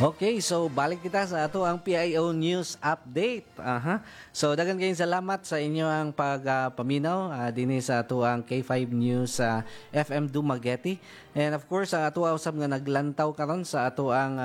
Okay, so balik kita sa ato ang PIO News Update. So dagan kayong salamat sa inyo ang pagpaminaw dinhi sa ato ang K5 News FM Dumaguete. And of course, ang ato usab nga naglantaw karon sa ato ang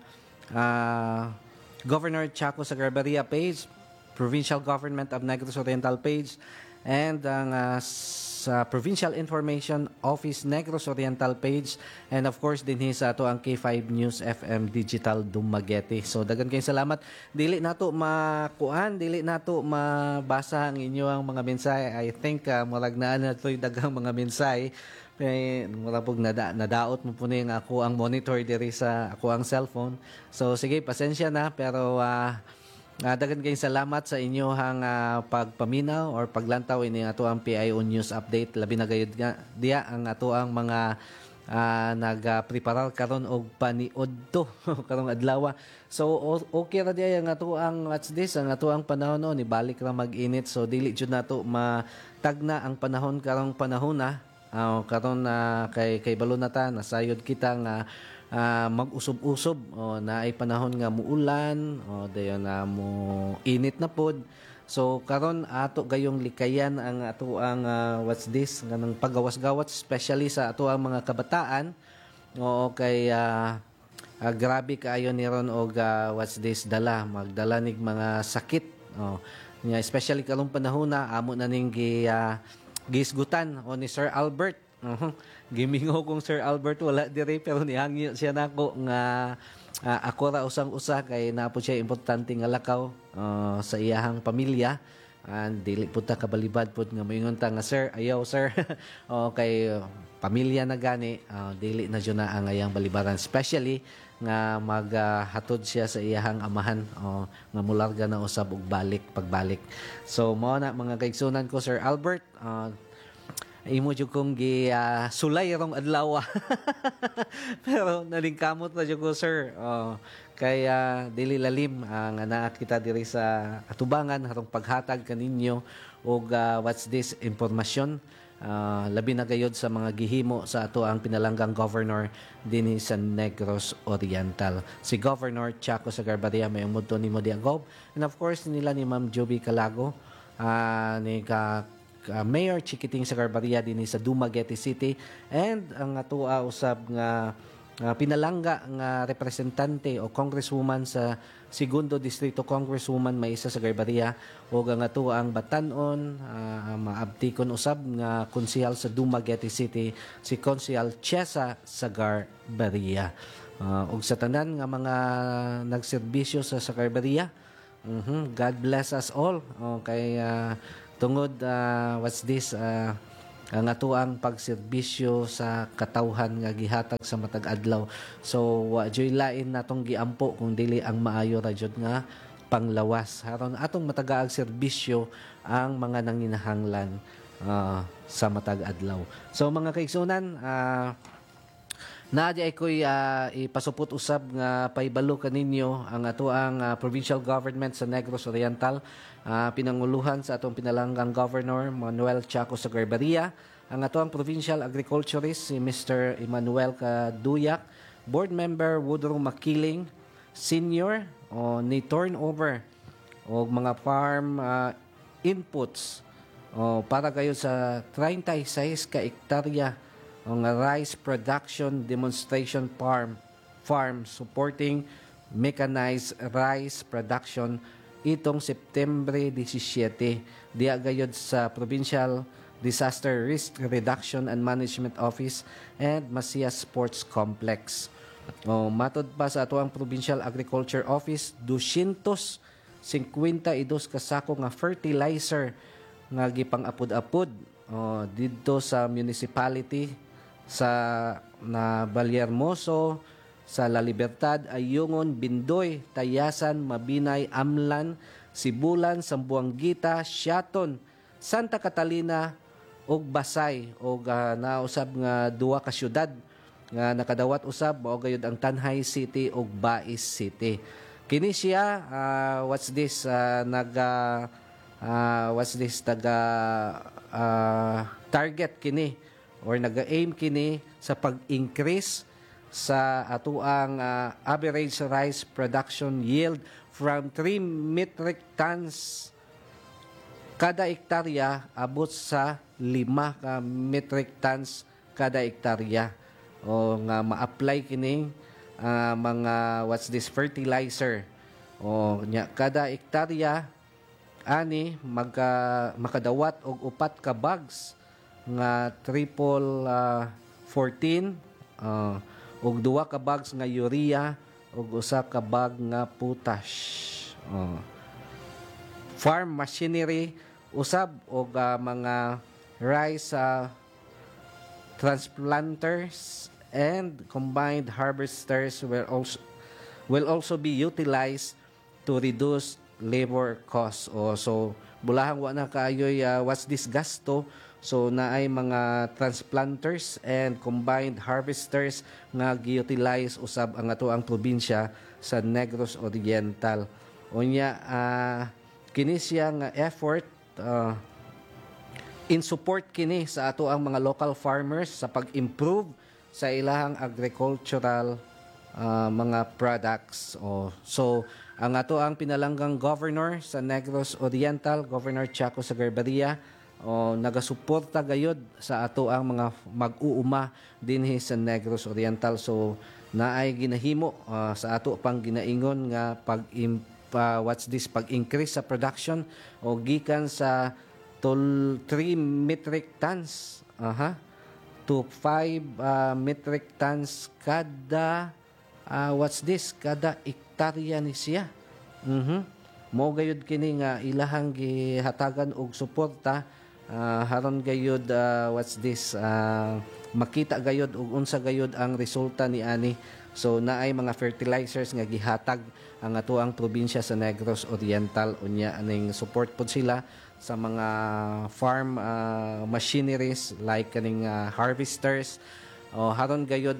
Governor Chaco Sagreberia page, Provincial Government of Negros Oriental page, and ang sa Provincial Information Office Negros Oriental page, and of course dinhi sa ato ang K5 News FM Digital Dumaguete. So dagan kayong salamat. Dili nato makuan, dili nato mabasa ang inyong mga mensahe. I think murag naa na to'y daghang mga mensahe. Mura pog nadaot mo po yung ako ang monitor diri sa ako ang cellphone. So sige, pasensya na, pero dagan kayong salamat sa inyong pagpaminaw or paglantaw ini ato ang PIO News Update. Labi na gayud nga diya ang ato ang mga nagpreparar karon og paniod to karong adlaw. So okay ra diya ang ato ang what's this, ang ato ang panahon ni balik ra mag-init. So dili jud nato matagna ang panahon karong panahon karon kay balon na ta nasayod kita nga mag-usob-usob na ay panahon nga muulan dayon na mo init na pod. So karon ato gayong likayan ang ato ang what's this nganang paggawas-gawas, especially sa ato ang mga kabataan kay grabe kaayo ni ron og what's this magdala nig mga sakit especially karong panahon na amo na ning gisgutan ni Sir Albert. Gimingo kong Sir Albert wala dire, pero nihangyo siya nako nga ako ra usang-usa kay napo siya importante nga lakaw sa iyahang pamilya. And dili pud ta kabalibad pud nga moingon ta nga sir, ayaw sir. Kay pamilya na gani, dili na jud na ang ayang balibaran, especially nga maghatod siya sa iyahang amahan nga mularga na usab og pagbalik. So mao na mga kaigsunan ko Sir Albert, imo jud kong sulay rong adlaw. Pero nalingkamot na jud ko sir. Kaya dili lalim nga naa kita diri sa atubangan harong paghatag kaninyo og what's this impormasyon. Labi na gayod sa mga gihimo sa ato ang pinalanggang governor dinhi sa Negros Oriental, si Governor Chaco Sagreberia. May umudto ni Modiagob, and of course nila ni Ma'am Joby Calago, ni Mayor Chiquiting Sagreberia dinhi sa Dumaguete City, and ang ato usab nga pinalangga nga representante o congresswoman sa Segundo Distrito, Congresswoman Maisa Sagreberia, o ang ato ang batanon maabtikon usab nga konsehal sa Dumaguete City, si Konsehal Chesa Sagreberia. Og sa tanan nga mga nagserbisyo sa Sagreberia, God bless us all. Kay tungod what's this ang ato ang pagserbisyo sa katawhan nga gihatag sa matag adlaw. So wa joy lain natong giampo kung dili ang maayo ra jud nga panglawas aron atong matagaag serbisyo ang mga nanginahanglan sa matag adlaw. So mga kaigsunan, naadi ay ko'y ipasupot usab nga paibalo kaninyo ang ato ang provincial government sa Negros Oriental, pinanguluhan sa atong pinalanggang Governor Manuel Chaco Sagreberia, ang ato ang provincial agriculturist si Mr. Emmanuel Caduyak, board member Woodrow Makiling Senior, ni turnover o mga farm inputs para kayo sa 36 ka hektarya ang rice production demonstration farm supporting mechanized rice production itong Septembre 17 diya gayod sa Provincial Disaster Risk Reduction and Management Office and Masias Sports Complex. Matod pa sa ato ang Provincial Agriculture Office, 252 kasako nga fertilizer nga gipang-apod-apod dito sa municipality sa Vallehermoso, sa La Libertad, Ayungon, Bindoy, Tayasan, Mabinay, Amlan, Sibulan, Sambuanguita, Siaton, Santa Catalina ug Basay, og nausab nga duwa ka syudad nga nakadawat usab mao gayud ang Tanhay City ug Bais City. Kini siya what's this target kini or naga-aim kini sa pag-increase sa atuang average rice production yield from 3 metric tons kada ektarya abot sa 5 ka metric tons kada ektarya o nga ma-apply kini mga what's this fertilizer o nya kada ektarya ani makadawat og 4 ka bags nga triple 14 og 2 ka bags nga urea ug 1 ka bag nga potash. Farm machinery usab og mga rice transplanters and combined harvesters will also be utilized to reduce labor costs. So bulahang wa na kaayoy what's this gasto. So naay mga transplanters and combined harvesters nga gi-utilize usab ang ato ang probinsya sa Negros Oriental. Unya kini siya nga effort in support kini sa ato ang mga local farmers sa pag-improve sa ilahang agricultural mga products. So ang ato ang pinalanggang governor sa Negros Oriental, Governor Chaco Zagarbaria, nagasuporta gayud sa ato ang mga mag-uuma dinhi sa Negros Oriental. So naay ginahimo sa ato pang ginaingon nga pag-increase sa production o gikan sa 3 metric tons to 5 metric tons kada kada ektarya ni siya. Mo gayud kini nga ilahang gihatagan og suporta haron gayud makita gayud og unsa gayud ang resulta ni ani. So naay mga fertilizers nga gihatag ang atuang probinsya sa Negros Oriental, unya aning support pod sila sa mga farm machineries like kaning harvesters haron gayud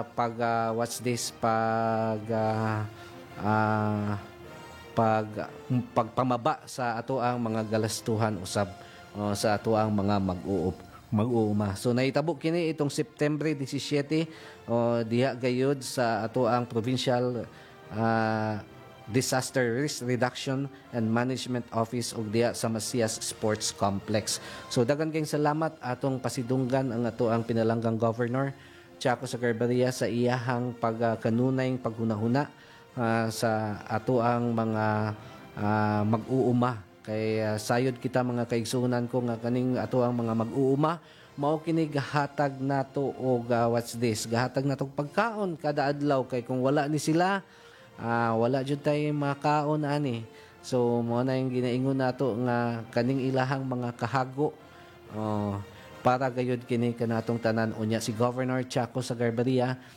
pagpamaba sa ato ang mga galastuhan usab sa ato ang mga mag-uuma. So nahitabo kini itong September 17 diha gayud sa ato ang Provincial Disaster Risk Reduction and Management Office og diha sa Masias Sports Complex. So daghang kayong salamat atong pasidunggan ang ato ang pinalanggang Governor Chaco Zagarbaria sa iyahang pagkanunay paghunahuna sa ato ang mga mag-uuma. Kay sayod kita mga kaigsunan ko nga kaning ato ang mga mag-uuma mao kini gahatag nato og gahatag nato pagkaon kada adlaw kay kung wala ni sila wala jud tay makaon ani. So mo na yung ginaingon nato nga kaning ilahang mga kahago para gayud kini kanatong tanan unya si Governor Chaco Zagarbaria